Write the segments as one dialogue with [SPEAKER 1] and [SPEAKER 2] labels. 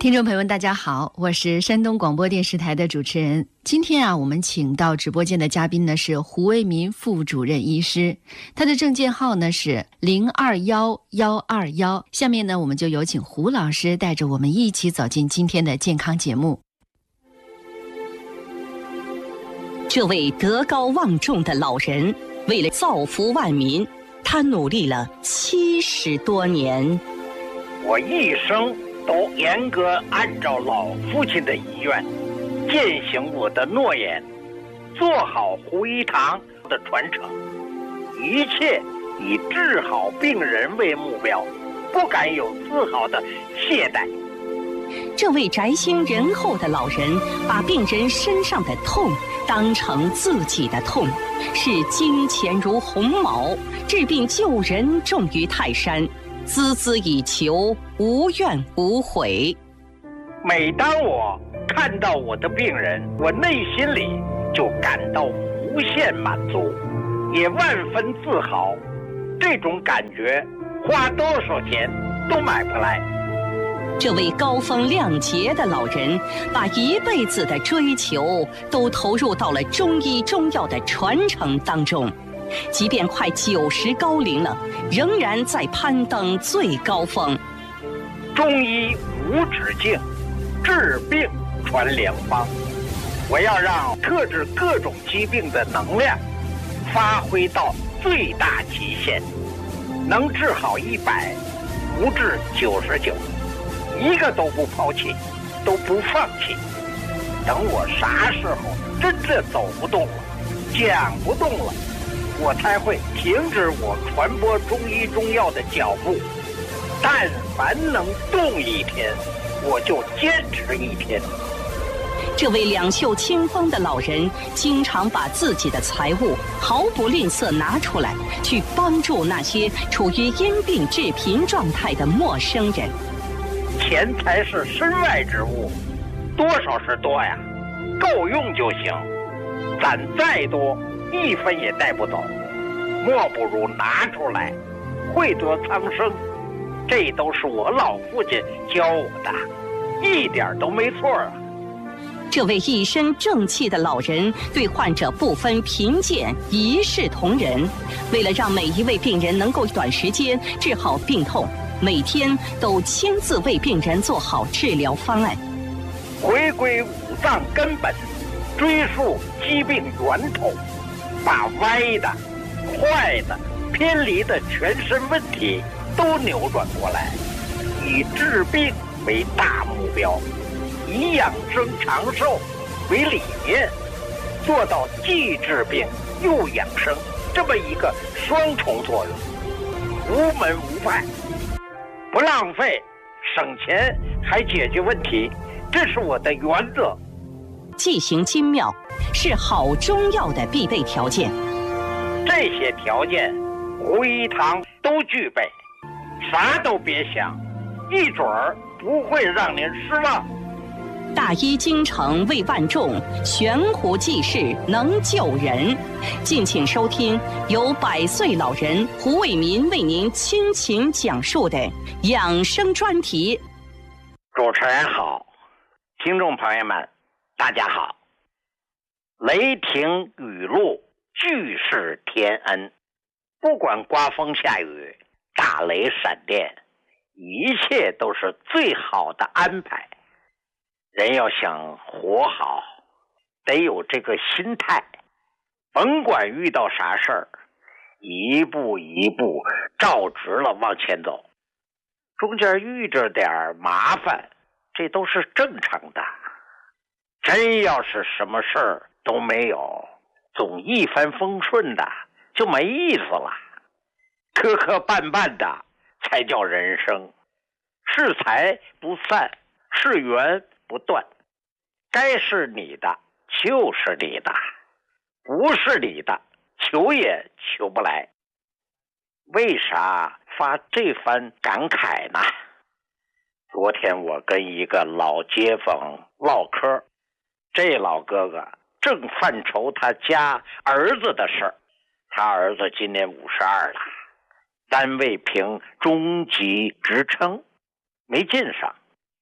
[SPEAKER 1] 听众朋友们大家好，我是山东广播电视台的主持人。今天我们请到直播间的嘉宾呢是胡为民副主任医师，他的证件号呢是021121。下面呢我们就有请胡老师带着我们一起走进今天的健康节目。
[SPEAKER 2] 这位德高望重的老人为了造福万民，他努力了70多年。
[SPEAKER 3] 我一生都严格按照老父亲的遗愿，践行我的诺言，做好胡一堂的传承，一切以治好病人为目标，不敢有丝毫的懈怠。
[SPEAKER 2] 这位宅心仁厚的老人把病人身上的痛当成自己的痛，视金钱如鸿毛，治病救人重于泰山，孜孜以求，无怨无悔。
[SPEAKER 3] 每当我看到我的病人，我内心里就感到无限满足，也万分自豪。这种感觉花多少钱都买不来。
[SPEAKER 2] 这位高风亮节的老人把一辈子的追求都投入到了中医中药的传承当中，即便快90高龄了，仍然在攀登最高峰。
[SPEAKER 3] 中医无止境，治病传良方。我要让特治各种疾病的能量发挥到最大极限，能治好100，不治99，一个都不抛弃，都不放弃。等我啥时候真的走不动了，讲不动了，我才会停止我传播中医中药的脚步。但凡能动一天，我就坚持一天。
[SPEAKER 2] 这位两袖清风的老人经常把自己的财物毫不吝啬拿出来，去帮助那些处于因病致贫状态的陌生人。
[SPEAKER 3] 钱财是身外之物，多少是多呀，够用就行。攒再多1分也带不走，莫不如拿出来，惠泽苍生。这都是我老父亲教我的，一点都没错啊。
[SPEAKER 2] 这位一身正气的老人对患者不分贫贱，一视同仁。为了让每一位病人能够短时间治好病痛，每天都亲自为病人做好治疗方案。
[SPEAKER 3] 回归五脏根本，追溯疾病源头，把歪的、坏的、偏离的全身问题都扭转过来，以治病为大目标，以养生长寿为理念，做到既治病又养生这么一个双重作用，无门无派，不浪费，省钱还解决问题，这是我的原则。
[SPEAKER 2] 剂行精妙是好中药的必备条件，
[SPEAKER 3] 这些条件胡一堂都具备，啥都别想，一准儿不会让您失望。
[SPEAKER 2] 大医精诚为万众，悬壶济世能救人。敬请收听由100岁老人胡为民为您倾情讲述的养生专题。
[SPEAKER 3] 主持人好，听众朋友们大家好。雷霆雨露俱是天恩，不管刮风下雨，打雷闪电，一切都是最好的安排。人要想活好，得有这个心态，甭管遇到啥事儿，一步一步照直了往前走，中间遇着点麻烦，这都是正常的。真要是什么事儿都没有，总一帆风顺的，就没意思了。磕磕绊绊的才叫人生，是财不散，是缘不断，该是你的就是你的，不是你的求也求不来。为啥发这番感慨呢？昨天我跟一个老街坊唠嗑，这老哥哥正犯愁他家儿子的事儿。他儿子今年52了，单位评中级职称，没进上，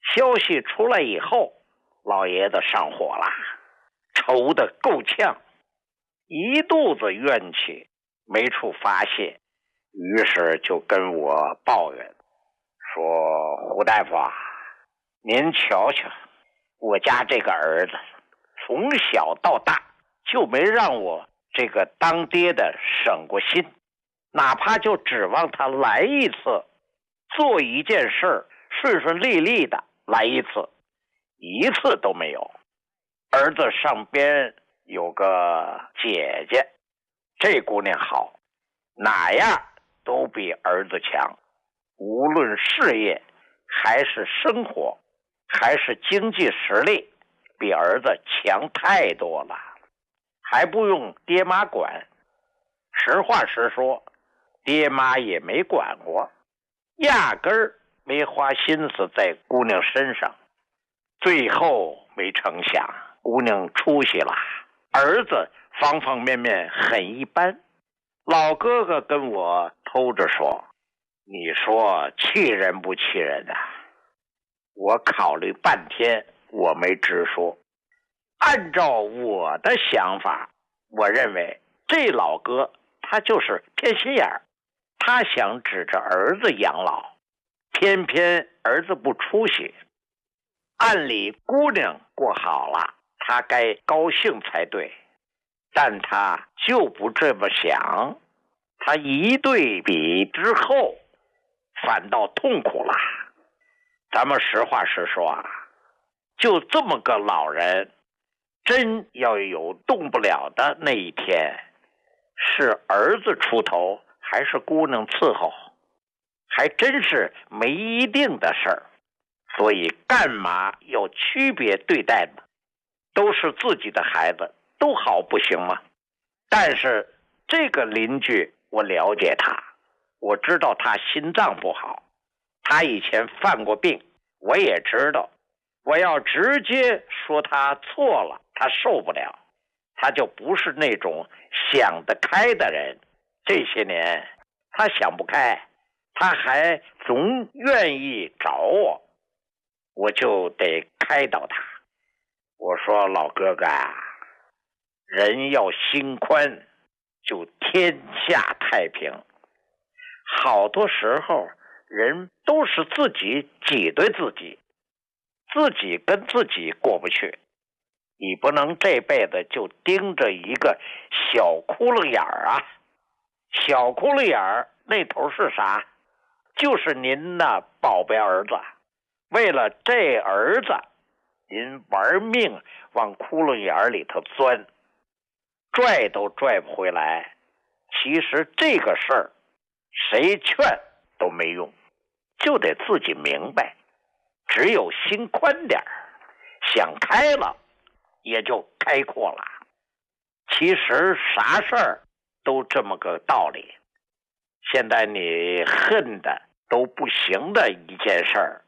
[SPEAKER 3] 消息出来以后，老爷子上火了，愁得够呛，一肚子怨气没处发泄，于是就跟我抱怨说：胡大夫啊，您瞧瞧，我家这个儿子从小到大就没让我这个当爹的省过心，哪怕就指望他来一次，做一件事顺顺利利的来一次，一次都没有。儿子上边有个姐姐，这姑娘好，哪样都比儿子强，无论事业还是生活还是经济实力，比儿子强太多了，还不用爹妈管。实话实说，爹妈也没管过，压根儿没花心思在姑娘身上。最后没成想，姑娘出息了，儿子方方面面很一般。老哥哥跟我偷着说：你说气人不气人啊？我考虑半天，我没直说。按照我的想法，我认为这老哥他就是偏心眼儿，他想指着儿子养老，偏偏儿子不出息。按理姑娘过好了，他该高兴才对，但他就不这么想。他一对比之后，反倒痛苦了。咱们实话实说啊，就这么个老人，真要有动不了的那一天，是儿子出头还是姑娘伺候，还真是没一定的事儿。所以干嘛要区别对待呢？都是自己的孩子，都好不行吗？但是这个邻居我了解他，我知道他心脏不好，他以前犯过病，我也知道。我要直接说他错了，他受不了，他就不是那种想得开的人。这些年他想不开，他还总愿意找我，我就得开导他。我说老哥哥啊，人要心宽，就天下太平。好多时候人都是自己挤兑自己，自己跟自己过不去。你不能这辈子就盯着一个小窟窿眼儿啊！小窟窿眼儿那头是啥？就是您那宝贝儿子。为了这儿子，您玩命往窟窿眼里头钻，拽都拽不回来。其实这个事儿谁劝都没用，就得自己明白。只有心宽点儿，想开了也就开阔了。其实啥事儿都这么个道理。现在你恨的都不行的一件事儿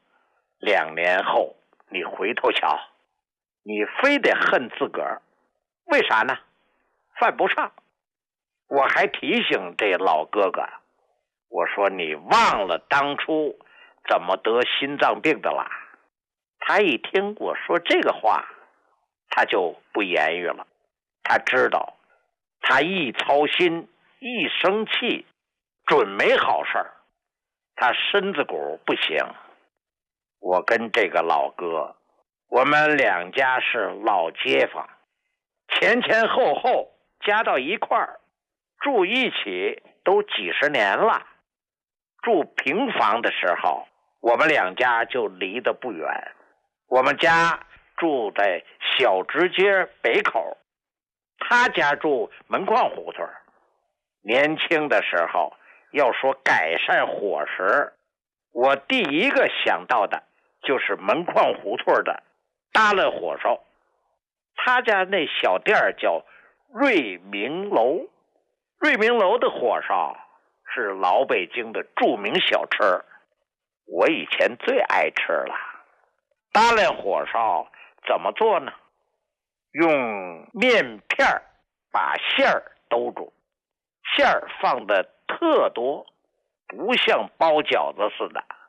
[SPEAKER 3] ，2年后你回头瞧，你非得恨自个儿，为啥呢？犯不上。我还提醒这老哥哥，我说你忘了当初怎么得心脏病的啦？他一听我说这个话，他就不言语了。他知道，他一操心一生气，准没好事儿。他身子骨不行。我跟这个老哥，我们2家是老街坊，前后后加到一块儿，住一起都几十年了。住平房的时候，我们2家就离得不远。我们家住在小直街北口，他家住门框胡同。年轻的时候要说改善伙食，我第一个想到的就是门框胡同的搭了火烧。他家那小店叫瑞明楼，瑞明楼的火烧是老北京的著名小吃，我以前最爱吃了。搭了火烧怎么做呢？用面片把馅儿兜住，馅儿放的特多，不像包饺子似的，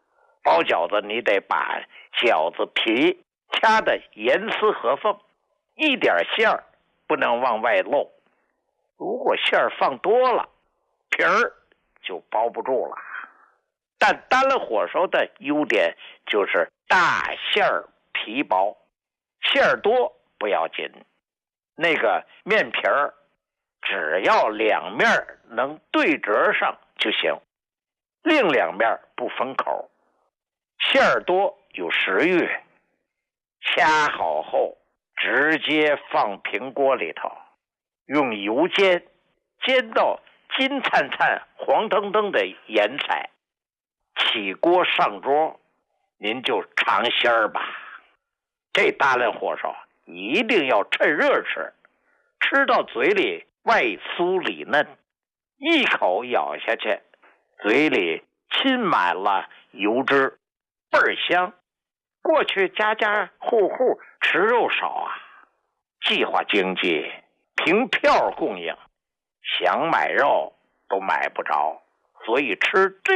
[SPEAKER 3] 包饺子你得把饺子皮掐得严丝合缝，一点馅儿不能往外漏。如果馅儿放多了，皮儿就包不住了。但单了火烧的优点就是大馅儿皮薄，馅儿多不要紧，那个面皮儿只要两面能对折上就行，另两面不封口。馅儿多有食欲，掐好后直接放平锅里头，用油煎，煎到金灿灿黄澄澄的颜彩，起锅上桌，您就尝鲜儿吧。这大烂火烧一定要趁热吃，吃到嘴里外酥里嫩，一口咬下去，嘴里浸满了油脂，倍儿香。过去家家户户吃肉少啊，计划经济凭票供应，想买肉都买不着，所以吃这